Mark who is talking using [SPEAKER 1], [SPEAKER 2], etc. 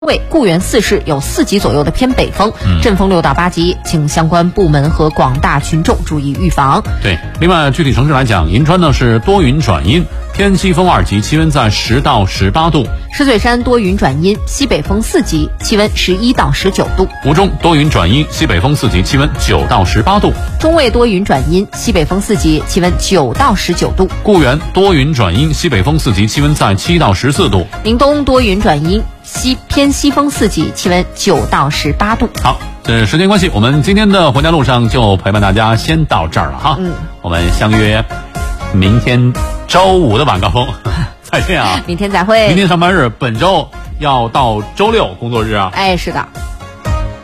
[SPEAKER 1] 为固原4市有4级左右的偏北风，阵风6到8级，请相关部门和广大群众注意预防。
[SPEAKER 2] 对，另外具体城市来讲，银川呢是多云转阴，偏西风2级，气温在10到18度；
[SPEAKER 1] 石嘴山多云转阴，西北风4级，气温11到19度；
[SPEAKER 2] 吴中多云转阴，西北风4级，气温9到18度；
[SPEAKER 1] 中卫多云转阴，西北风4级，气温9到19度；
[SPEAKER 2] 固原多云转阴，西北风4级，气温在7到14度；
[SPEAKER 1] 宁冬多云转阴，偏西风4级，气温9到18度。
[SPEAKER 2] 好，这时间关系，我们今天的回家路上就陪伴大家先到这儿了哈。我们相约明天周5的晚高峰再见啊！
[SPEAKER 1] 明天再会。
[SPEAKER 2] 明天上班日，本周要到周6工作日啊。
[SPEAKER 1] 哎，是的。